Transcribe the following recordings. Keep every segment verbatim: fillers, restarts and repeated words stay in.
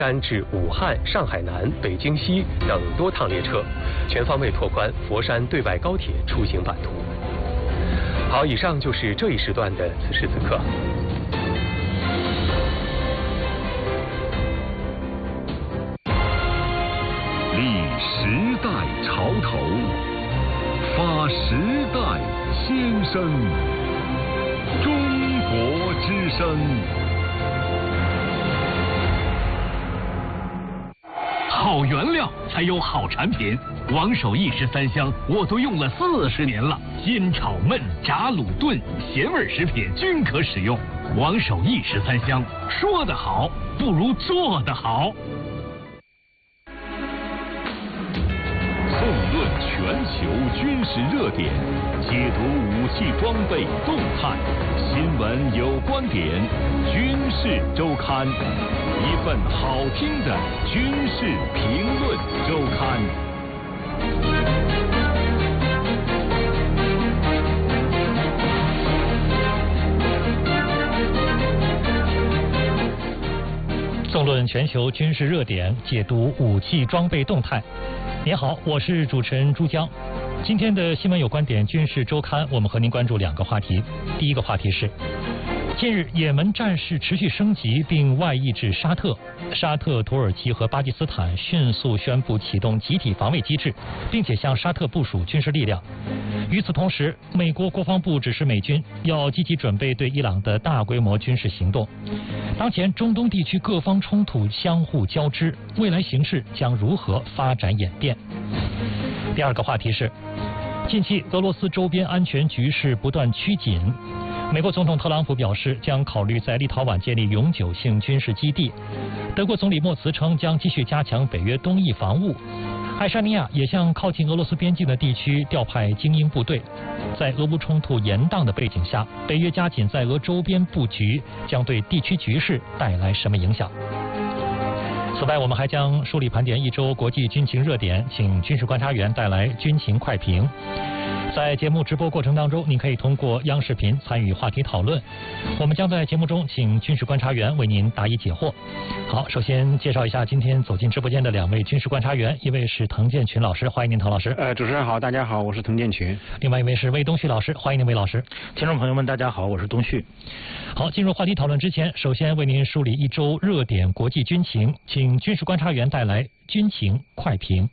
山至武汉、上海南、北京西等多趟列车，全方位拓宽佛山对外高铁出行版图。好，以上就是这一时段的此时此刻。 立时代潮头，发时代先声，中国之声。 好原料才有好产品，王守义十三香我都用了四十年了，煎炒焖炸卤炖咸味食品均可使用。王守义十三香，说得好不如做得好。 纵论全球军事热点，解读武器装备动态，新闻有观点，军事周刊，一份好听的军事评论周刊。 纵论全球军事热点，解读武器装备动态。您好，我是主持人朱江。今天的新闻有观点军事周刊，我们和您关注两个话题。第一个话题是，近日也门战事持续升级并外溢至沙特，沙特、土耳其和巴基斯坦迅速宣布启动集体防卫机制，并且向沙特部署军事力量。与此同时，美国国防部指示美军要积极准备对伊朗的大规模军事行动。当前中东地区各方冲突相互交织，未来形势将如何发展演变？第二个话题是，近期俄罗斯周边安全局势不断趋紧。美国总统特朗普表示，将考虑在立陶宛建立永久性军事基地。德国总理莫茨称将继续加强北约东翼防务。爱沙尼亚也向靠近俄罗斯边境的地区调派精英部队。在俄乌冲突延宕的背景下，北约加紧在俄周边布局，将对地区局势带来什么影响？此外，我们还将梳理盘点一周国际军情热点，请军事观察员带来军情快评。在节目直播过程当中，您可以通过央视频参与话题讨论。我们将在节目中请军事观察员为您答疑解惑。好，首先介绍一下今天走进直播间的两位军事观察员，一位是滕建群老师，欢迎您，滕老师。 呃，主持人好，大家好，我是滕建群。 另外一位是魏东旭老师，欢迎您，魏老师。 听众朋友们，大家好，我是东旭。 好，进入话题讨论之前，首先为您梳理一周热点国际军情，请军事观察员带来军情快评。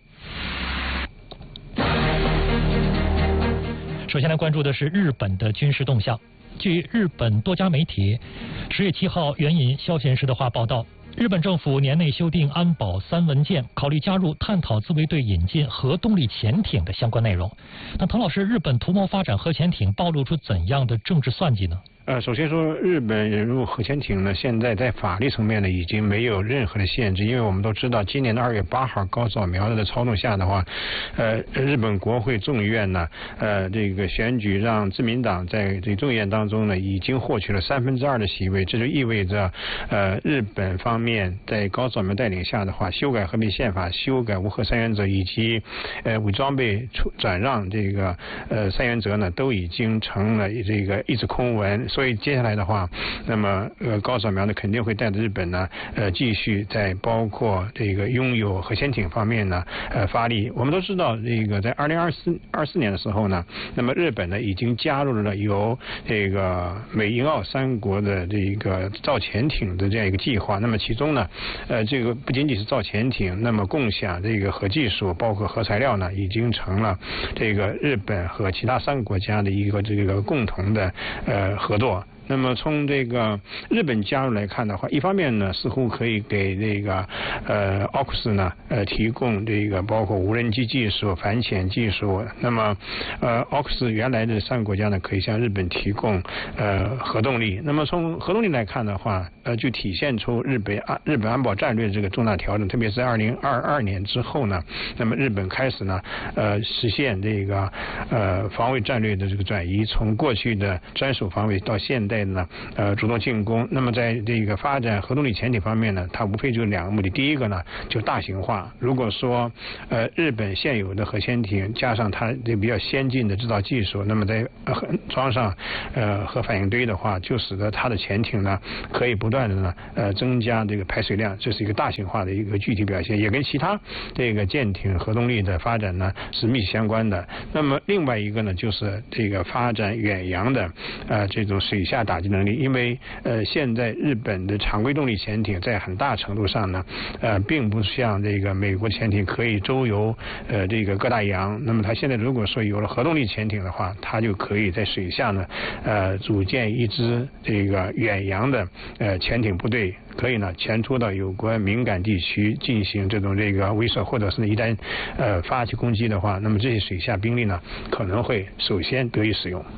首先来关注的是日本的军事动向。据日本多家媒体十月七号援引消息人士的话报道，日本政府年内修订安保三文件，考虑加入探讨自卫队引进核动力潜艇的相关内容。那滕老师，日本图谋发展核潜艇暴露出怎样的政治算计呢？ 呃，首先说，日本引入核潜艇呢，现在在法律层面呢，已经没有任何的限制，因为我们都知道，今年的二月八号，高扫描的操纵下的话，呃，日本国会众议院呢，呃，这个选举让自民党在这众议院当中呢，已经获取了三分之二的席位，这就意味着，呃，日本方面在高扫描带领下的话，修改和平宪法、修改无核三原则以及呃武装备转让这个呃三原则呢，都已经成了这个一纸空文。所以接下来的话，那么呃高扫描呢肯定会带着日本呢呃继续在包括这个拥有核潜艇方面呢呃发力。我们都知道这个在二零二四二四年的时候呢，那么日本呢已经加入了由这个美英澳三国的这个造潜艇的这样一个计划。那么其中呢呃这个不仅仅是造潜艇，那么共享这个核技术包括核材料呢，已经成了这个日本和其他三个国家的一个这个共同的呃合作。那么从这个日本加入来看的话，一方面呢，似乎可以给这个呃奥克斯呢呃提供这个包括无人机技术、反潜技术。那么呃奥克斯原来的三个国家呢，可以向日本提供呃核动力。那么从核动力来看的话，呃就体现出日本安日本安保战略这个重大调整，特别是二零二二年之后呢，那么日本开始呢呃实现这个呃防卫战略的这个转移，从过去的专属防卫到现代在呢呃主动进攻。那么在这个发展核动力潜艇方面呢，它无非就是两个目的。第一个呢就大型化，如果说呃日本现有的核潜艇加上它这比较先进的制造技术，那么在呃装上呃核反应堆的话，就使得它的潜艇呢可以不断的呢呃增加这个排水量，这是一个大型化的一个具体表现，也跟其他这个舰艇核动力的发展呢是密切相关的。那么另外一个呢就是这个发展远洋的呃这种水下打击能力，因为呃现在日本的常规动力潜艇在很大程度上呢呃并不像这个美国潜艇可以周游呃这个各大洋，那么它现在如果说有了核动力潜艇的话，它就可以在水下呢呃组建一支这个远洋的呃潜艇部队，可以呢前出到有关敏感地区进行这种这个威慑，或者是呢一旦呃发起攻击的话，那么这些水下兵力呢可能会首先得以使用。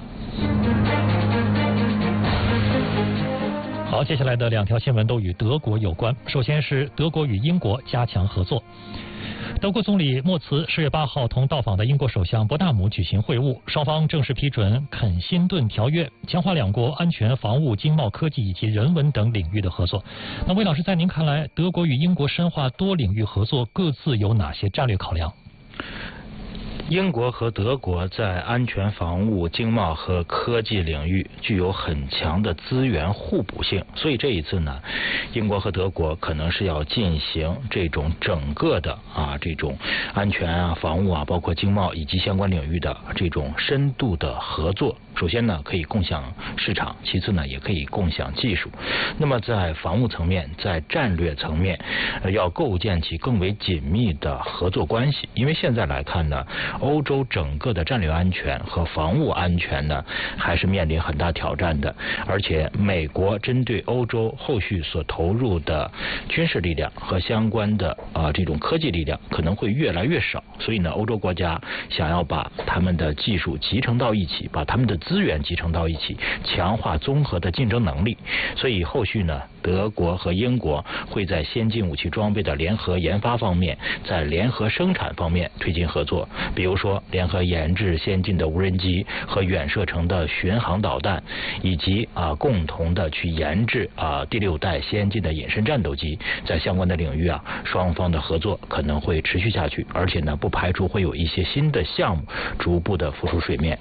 好，接下来的两条新闻都与德国有关。首先是德国与英国加强合作。德国总理莫茨十月八号同到访的英国首相伯纳姆举行会晤，双方正式批准肯辛顿条约，强化两国安全、防务、经贸、科技以及人文等领域的合作。那魏老师，在您看来，德国与英国深化多领域合作各自有哪些战略考量？ 英国和德国在安全防务、经贸和科技领域具有很强的资源互补性，所以这一次呢，英国和德国可能是要进行这种整个的啊这种安全啊、防务啊，包括经贸以及相关领域的这种深度的合作。首先呢，可以共享市场；其次呢，也可以共享技术。那么在防务层面，在战略层面，呃、要构建起更为紧密的合作关系。因为现在来看呢，欧洲整个的战略安全和防务安全呢，还是面临很大挑战的。而且，美国针对欧洲后续所投入的军事力量和相关的啊、呃、这种科技力量可能会越来越少。所以呢，欧洲国家想要把他们的技术集成到一起，把他们的资源集成到一起，强化综合的竞争能力。所以后续呢，德国和英国会在先进武器装备的联合研发方面，在联合生产方面推进合作，比如说联合研制先进的无人机和远射程的巡航导弹，以及啊共同的去研制啊第六代先进的隐身战斗机。在相关的领域啊，双方的合作可能会持续下去，而且呢，不排除会有一些新的项目逐步的浮出水面。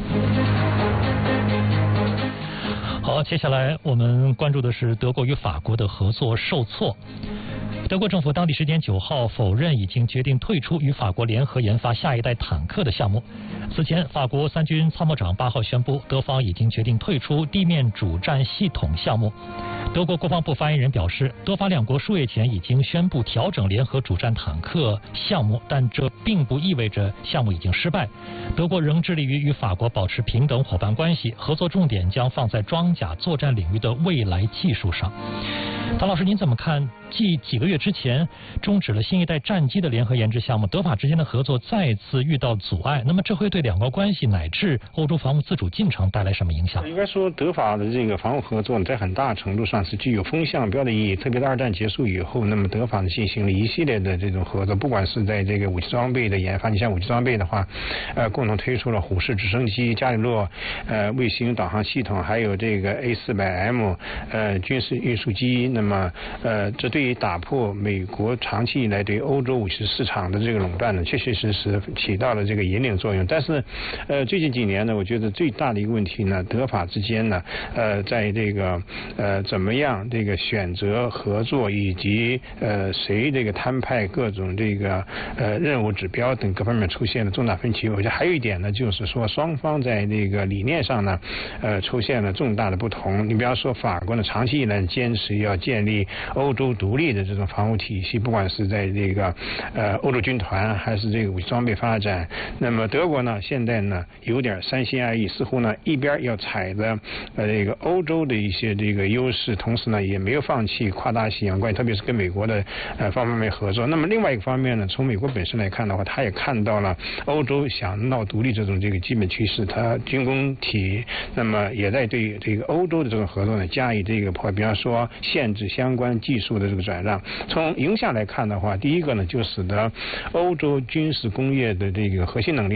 好，接下来我们关注的是德国与法国的合作受挫。德国政府当地时间九号否认已经决定退出与法国联合研发下一代坦克的项目。此前，法国三军参谋长八号宣布，德方已经决定退出地面主战系统项目。德国国防部发言人表示，德法两国数月前已经宣布调整联合主战坦克项目，但这并不意味着项目已经失败。德国仍致力于与法国保持平等伙伴关系，合作重点将放在装甲作战领域的未来技术上。唐老师，您怎么看？继几个月之前终止了新一代战机的联合研制项目，德法之间的合作再次遇到阻碍，那么这会对两国关系乃至欧洲防务自主进程带来什么影响？ 应该说，德法的这个防务合作在很大程度上是具有风向标的意义。特别是二战结束以后，那么德法呢进行了一系列的这种合作，不管是在这个武器装备的研发，你像武器装备的话，呃，共同推出了虎式直升机、加里洛呃卫星导航系统，还有这个 A 四百 M 呃军事运输机。那么呃，这对于打破美国长期以来对欧洲武器市场的这个垄断呢，确确实实起到了这个引领作用。但是，呃，最近几年呢，我觉得最大的一个问题呢，德法之间呢，呃，在这个呃怎么样这个选择合作，以及呃谁这个摊派各种这个呃任务指标等各方面出现了重大分歧。我觉得还有一点呢，就是说双方在这个理念上呢，呃出现了重大的不同。你比方说法国呢，长期以来坚持要建立欧洲独立的这种防务体系，不管是在这个呃欧洲军团还是这个武器装备发展。那么德国呢，现在呢有点三心二意，似乎呢一边要踩着呃这个欧洲的一些这个优势，同时呢也没有放弃跨大西洋关系，特别是跟美国的呃方方面面合作。那么另外一个方面呢，从美国本身来看的话，他也看到了欧洲想闹独立这种这个基本趋势，他军工体那么也在对这个欧洲的这种合作呢加以这个破坏，比方说限制相关技术的这个转让。从影响来看的话，第一个呢就使得欧洲军事工业的这个核心能力呢出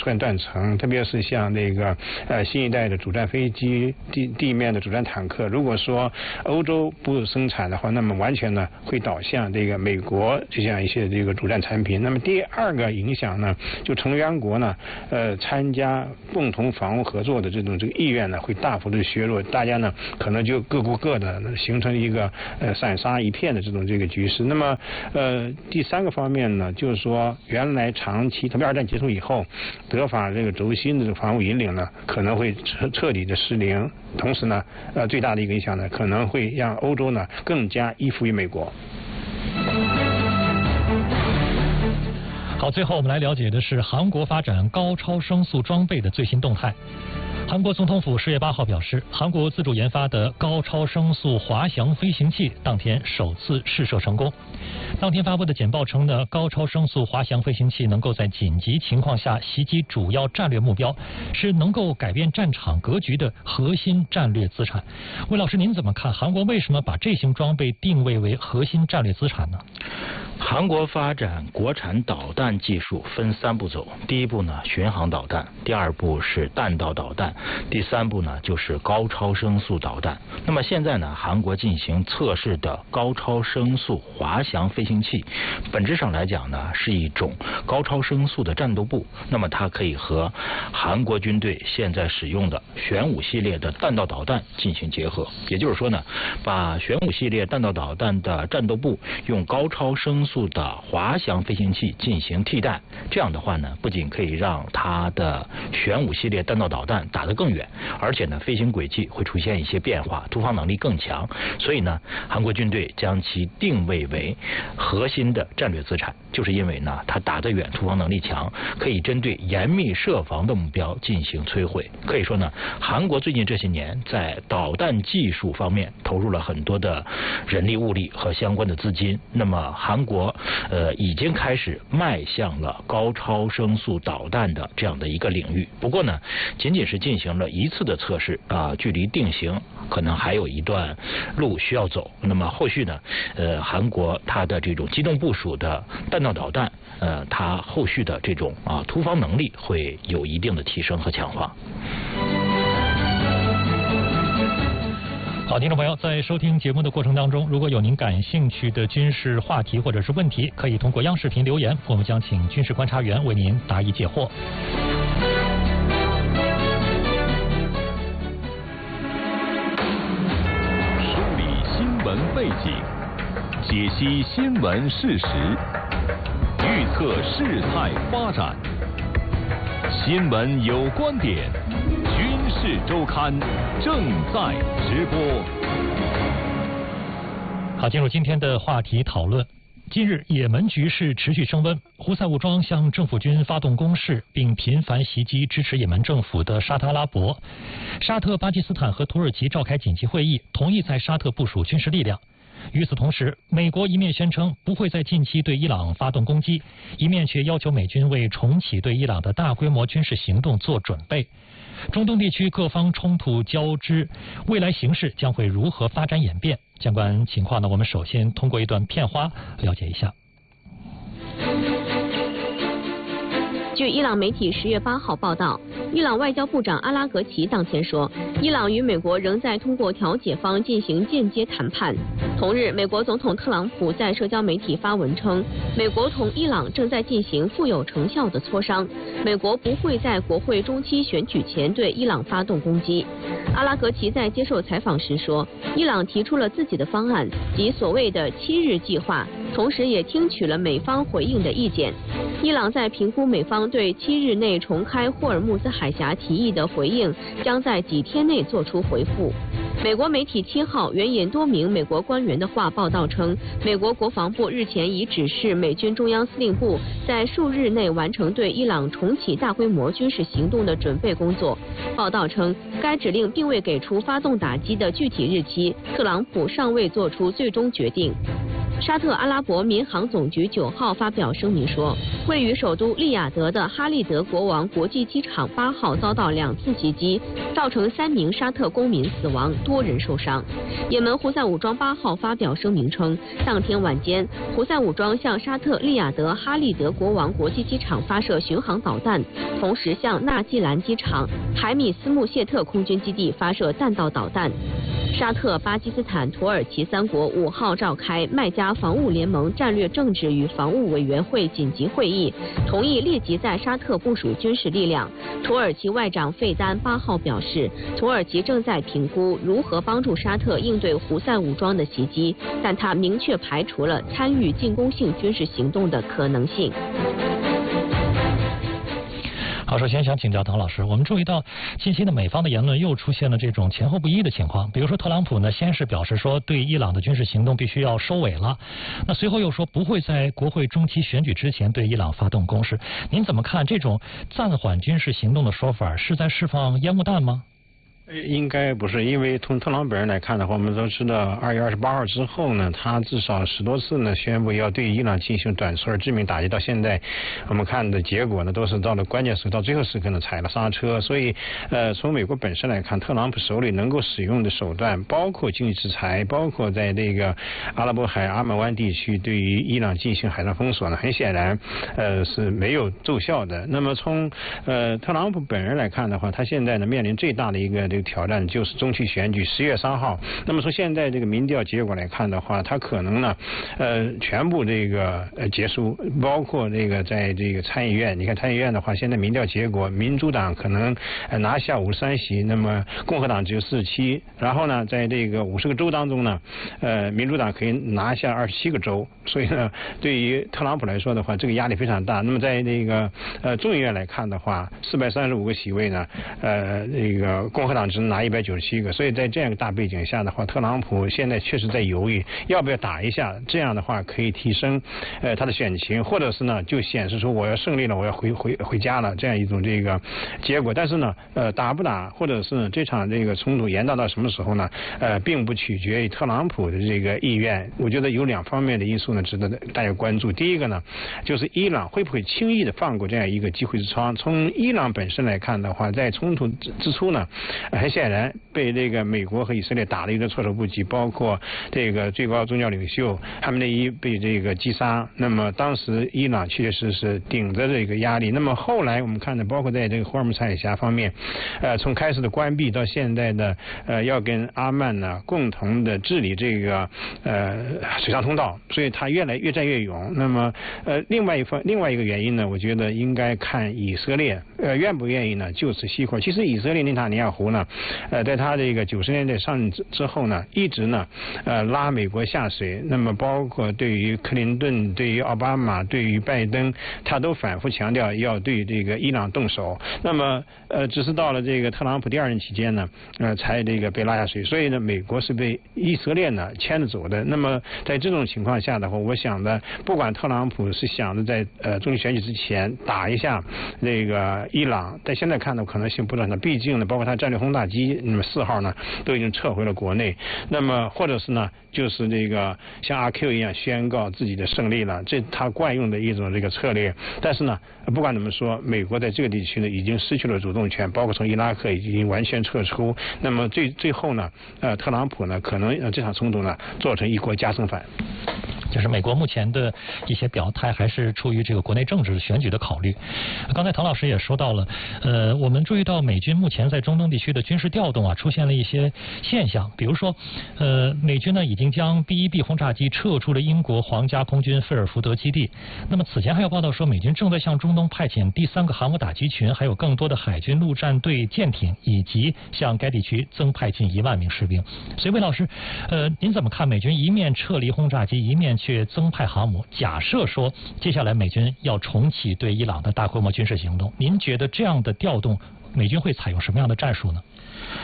出现断层，特别是像那个呃新一代的主战飞机、地地面的主战坦克，如果说欧洲不生产的话，那么完全呢会导向这个美国这样一些这个主战产品。那么第二个影响呢，就成员国呢呃参加共同防务合作的这种这个意愿呢会大幅的削弱，大家呢可能就各顾各的，形成一个呃散沙一片的这种这个局势。那么呃第三个方面呢，就是说原来长期，特别二战结束以后，德法这个轴心的这个防务引领呢可能会彻彻底的失灵，同时呢呃最大的一个影响呢可能会让欧洲呢更加依附于美国。 好，最后我们来了解的是韩国发展高超声速装备的最新动态。韩国总统府十月八号表示，韩国自主研发的高超声速滑翔飞行器当天首次试射成功。当天发布的简报称呢，高超声速滑翔飞行器能够在紧急情况下袭击主要战略目标，是能够改变战场格局的核心战略资产。魏老师，您怎么看？韩国为什么把这型装备定位为核心战略资产呢？ 韩国发展国产导弹技术分三步走，第一步呢巡航导弹，第二步是弹道导弹，第三步呢就是高超声速导弹。那么现在呢，韩国进行测试的高超声速滑翔飞行器，本质上来讲呢是一种高超声速的战斗部，那么它可以和韩国军队现在使用的玄武系列的弹道导弹进行结合，也就是说呢，把玄武系列弹道导弹的战斗部用高超声速的滑翔飞行器进行替代，这样的话呢，不仅可以让它的玄武系列弹道导弹打得更远，而且呢，飞行轨迹会出现一些变化，突防能力更强。所以呢，韩国军队将其定位为核心的战略资产，就是因为呢，它打得远，突防能力强，可以针对严密设防的目标进行摧毁。可以说呢，韩国最近这些年在导弹技术方面投入了很多的人力物力和相关的资金。那么韩国呃已经开始迈向了高超声速导弹的这样的一个领域。不过呢，仅仅是进行了一次的测试啊、呃，距离定型可能还有一段路需要走。那么后续呢，呃，韩国它的这种机动部署的弹道导弹，呃，它后续的这种啊突防能力会有一定的提升和强化。好，听众朋友，在收听节目的过程当中，如果有您感兴趣的军事话题或者是问题，可以通过央视频留言，我们将请军事观察员为您答疑解惑。 梳理新闻背景，解析新闻事实，预测事态发展。新闻有观点，军事周刊正在直播。 好，进入今天的话题讨论。近日，也门局势持续升温，胡塞武装向政府军发动攻势，并频繁袭击支持也门政府的沙特阿拉伯。沙特、巴基斯坦和土耳其召开紧急会议，同意在沙特部署军事力量。与此同时，美国一面宣称不会在近期对伊朗发动攻击，一面却要求美军为重启对伊朗的大规模军事行动做准备。中东地区各方冲突交织，未来形势将会如何发展演变？相关情况呢，我们首先通过一段片花了解一下。 据伊朗媒体十月八号报道，伊朗外交部长阿拉格齐当天说，伊朗与美国仍在通过调解方进行间接谈判。同日，美国总统特朗普在社交媒体发文称，美国同伊朗正在进行富有成效的磋商，美国不会在国会中期选举前对伊朗发动攻击。阿拉格齐在接受采访时说，伊朗提出了自己的方案，即所谓的七日计划，同时也听取了美方回应的意见。伊朗在评估美方对七日内重开霍尔木兹海峡提议的回应，将在几天内做出回复。美国媒体七号援引多名美国官员的话报道称，美国国防部日前已指示美军中央司令部在数日内完成对伊朗重启大规模军事行动的准备工作。报道称，该指令并未给出发动打击的具体日期，特朗普尚未做出最终决定。 沙特阿拉伯民航总局九号发表声明说，位于首都利雅得的哈利德国王国际机场八号遭到两次袭击，造成三名沙特公民死亡，多人受伤。也门胡塞武装八号发表声明称，当天晚间，胡塞武装向沙特利雅得哈利德国王国际机场发射巡航导弹，同时向纳季兰机场海米斯穆谢特空军基地发射弹道导弹。沙特、巴基斯坦、土耳其三国五号召开麦加防务联盟战略政治与防务委员会紧急会议，同意立即在沙特部署军事力量。土耳其外长费丹八号表示，土耳其正在评估如何帮助沙特应对胡塞武装的袭击，但他明确排除了参与进攻性军事行动的可能性。 好，首先想请教唐老师，我们注意到近期的美方的言论又出现了这种前后不一的情况。比如说特朗普呢，先是表示说对伊朗的军事行动必须要收尾了，那随后又说不会在国会中期选举之前对伊朗发动攻势。您怎么看这种暂缓军事行动的说法，是在释放烟雾弹吗？ 应该不是，因为从特朗普本人来看的话，我们都知道，二月二十八号之后呢，他至少十多次呢宣布要对伊朗进行短促而致命打击，到现在我们看的结果呢，都是到了关键时刻，到最后时刻呢踩了刹车。所以，呃，从美国本身来看，特朗普手里能够使用的手段，包括经济制裁，包括在这个阿拉伯海阿曼湾地区对于伊朗进行海上封锁呢，很显然，呃，是没有奏效的。那么从呃特朗普本人来看的话，他现在呢面临最大的一个这个挑战就是中期选举十月三号。那么从现在这个民调结果来看的话，他可能呢，呃，全部这个呃结束，包括这个在这个参议院，你看参议院的话，现在民调结果，民主党可能呃拿下五十三席，那么共和党只有四十七，然后呢，在这个五十个州当中呢，呃，民主党可以拿下二十七个州，所以呢，对于特朗普来说的话，这个压力非常大。那么在这个呃众议院来看的话，四百三十五个席位呢，呃，这个共和党只能拿一百九十七个，所以在这样一个大背景下的话，特朗普现在确实在犹豫要不要打一下，这样的话可以提升呃他的选情，或者是呢就显示出我要胜利了，我要回回回家了这样一种这个结果。但是呢，呃打不打，或者是这场这个冲突延宕到什么时候呢？呃，并不取决于特朗普的这个意愿。我觉得有两方面的因素呢值得大家关注。第一个呢，就是伊朗会不会轻易的放过这样一个机会之窗？从伊朗本身来看的话，在冲突之初呢，很显然被这个美国和以色列打了一个措手不及，包括这个最高宗教领袖哈梅内伊被这个击杀。那么当时伊朗确实是顶着这个压力。那么后来我们看的，包括在这个霍尔木兹海峡方面，呃，从开始的关闭到现在的呃要跟阿曼呢共同的治理这个呃水上通道，所以他越来越战越勇。那么呃另外一方另外一个原因呢，我觉得应该看以色列呃愿不愿意呢就此熄火。其实以色列内塔尼亚胡呢，呃，在他这个九十年代上任之之后呢，一直呢，呃，拉美国下水。那么包括对于克林顿、对于奥巴马、对于拜登，他都反复强调要对这个伊朗动手。那么，呃，只是到了这个特朗普第二任期间呢，呃，才这个被拉下水。所以呢，美国是被以色列呢牵着走的。那么在这种情况下的话，我想呢，不管特朗普是想着在呃中期选举之前打一下那个伊朗，但现在看的可能性不大。毕竟呢，包括他战略轰炸机，那么四号呢都已经撤回了国内。那么或者是呢，就是这个像阿 Q 一样宣告自己的胜利了，这他惯用的一种这个策略。但是呢，不管怎么说，美国在这个地区呢已经失去了主动权，包括从伊拉克已经完全撤出。那么最最后呢，呃，特朗普呢可能让这场冲突呢做成一国加生饭。 就是美国目前的一些表态还是出于这个国内政治选举的考虑。刚才唐老师也说到了，呃，我们注意到美军目前在中东地区的军事调动啊，出现了一些现象，比如说，呃，美军呢已经将 B 一 B 轰炸机撤出了英国皇家空军菲尔福德基地。那么此前还有报道说，美军正在向中东派遣第三个航母打击群，还有更多的海军陆战队舰艇，以及向该地区增派近一万名士兵。所以魏老师，呃，您怎么看美军一面撤离轰炸机，一面却增派航母？假设说接下来美军要重启对伊朗的大规模军事行动，您觉得这样的调动，美军会采用什么样的战术呢？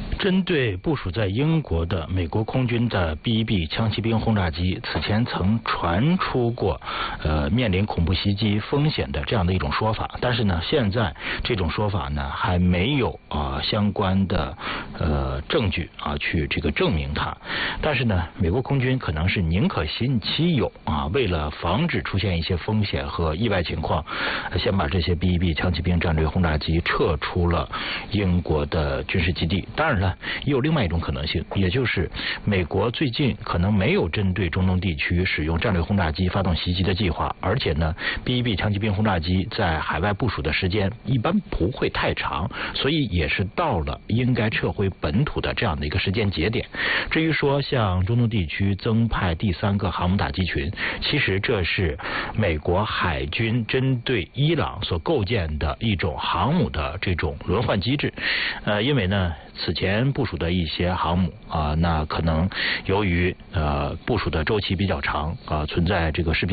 针对部署在英国的美国空军的 B 一 B 枪骑兵轰炸机，此前曾传出过呃面临恐怖袭击风险的这样的一种说法，但是呢，现在这种说法呢还没有啊、呃、相关的呃证据啊去这个证明它。但是呢，美国空军可能是宁可信其有啊，为了防止出现一些风险和意外情况，先把这些 B 一 B 枪骑兵战略轰炸机撤出了英国的军事基地。当然了，也有另外一种可能性，也就是美国最近可能没有针对中东地区使用战略轰炸机发动袭击的计划，而且呢 B 一 B 枪骑兵轰炸机在海外部署的时间一般不会太长，所以也是到了应该撤回本土的这样的一个时间节点。至于说向中东地区增派第三个航母打击群，其实这是美国海军针对伊朗所构建的一种航母的这种轮换机制。呃，因为呢此前部署的一些航母啊、呃，那可能由于呃部署的周期比较长啊、呃，存在这个士兵